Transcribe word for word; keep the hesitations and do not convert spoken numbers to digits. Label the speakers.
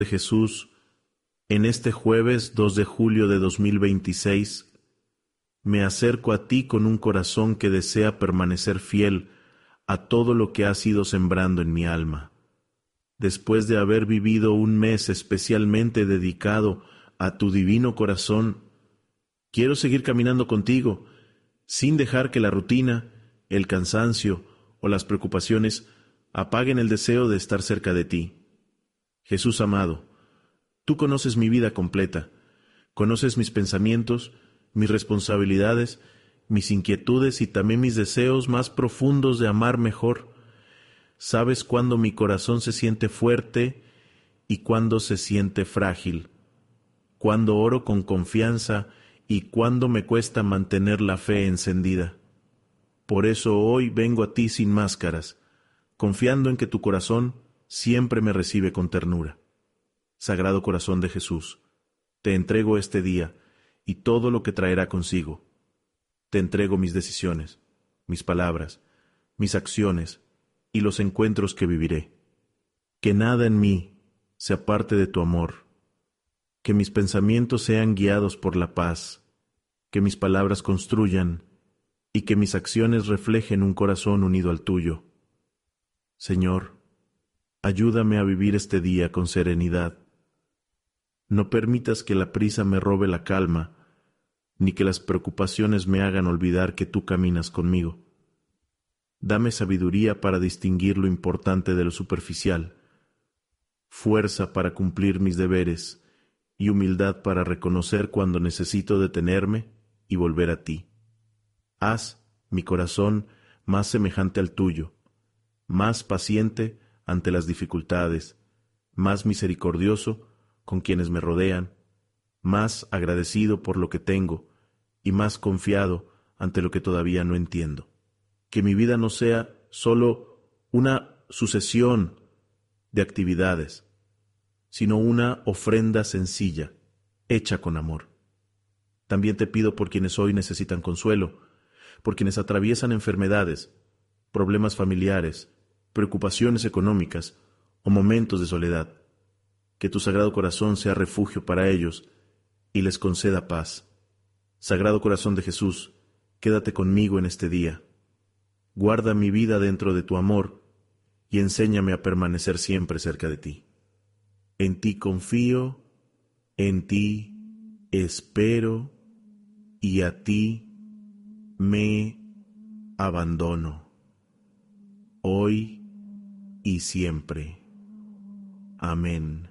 Speaker 1: de Jesús, en este jueves dos de julio de dos mil veintiséis, me acerco a ti con un corazón que desea permanecer fiel a todo lo que has ido sembrando en mi alma. Después de haber vivido un mes especialmente dedicado a tu divino corazón, quiero seguir caminando contigo, sin dejar que la rutina, el cansancio o las preocupaciones apaguen el deseo de estar cerca de ti. Jesús amado, tú conoces mi vida completa, conoces mis pensamientos, mis responsabilidades, mis inquietudes y también mis deseos más profundos de amar mejor. Sabes cuándo mi corazón se siente fuerte y cuándo se siente frágil, cuándo oro con confianza y cuándo me cuesta mantener la fe encendida. Por eso hoy vengo a ti sin máscaras, confiando en que tu corazón siempre me recibe con ternura. Sagrado Corazón de Jesús, te entrego este día y todo lo que traerá consigo. Te entrego mis decisiones, mis palabras, mis acciones y los encuentros que viviré. Que nada en mí se aparte de tu amor. Que mis pensamientos sean guiados por la paz. Que mis palabras construyan y que mis acciones reflejen un corazón unido al tuyo. Señor, ayúdame a vivir este día con serenidad. No permitas que la prisa me robe la calma, ni que las preocupaciones me hagan olvidar que tú caminas conmigo. Dame sabiduría para distinguir lo importante de lo superficial, fuerza para cumplir mis deberes y humildad para reconocer cuando necesito detenerme y volver a ti. Haz mi corazón más semejante al tuyo, más paciente ante las dificultades, más misericordioso con quienes me rodean, más agradecido por lo que tengo y más confiado ante lo que todavía no entiendo. Que mi vida no sea solo una sucesión de actividades, sino una ofrenda sencilla, hecha con amor. También te pido por quienes hoy necesitan consuelo, por quienes atraviesan enfermedades, problemas familiares, preocupaciones económicas o momentos de soledad. Que tu Sagrado Corazón sea refugio para ellos y les conceda paz. Sagrado Corazón de Jesús, quédate conmigo en este día. Guarda mi vida dentro de tu amor y enséñame a permanecer siempre cerca de ti. En ti confío, en ti espero y a ti me abandono, hoy y siempre. Amén.